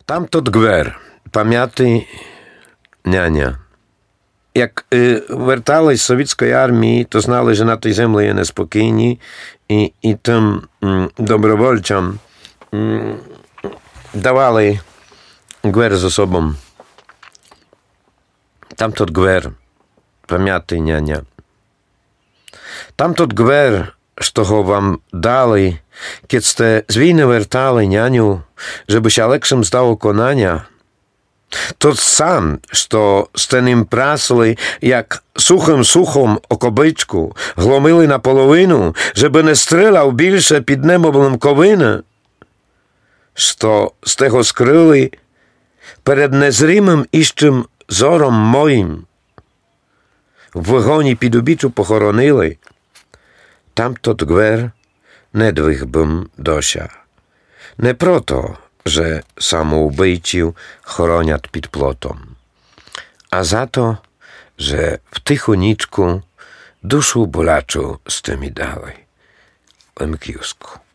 Тамтот гвер, пам'ятий няня. Як вертались з совєтської армії, то знали, що на тій землі є неспокійні, і тим добровольцям давали гвер з собою. Тамтот гвер, пам'ятий няня. Тамтот гвер, що го вам дали, kiedy ste z wojny wертали nianiu, żeby się lepszym zdało konania, to sam, що ste nim prasli, jak suchym okobyczku, glomili naполовину, żeby не стріляв більше під небом ковина, що з tego скрили перед незримим іщим зором моїм, в вогоні під обіччю похоронили, tamtot gwer недвиг бим дося. Не прото, że samoubijcів хоронять під плотом, a za to, że w tychuniczku duszu bolaczu z tymi dali. Lemkiusku.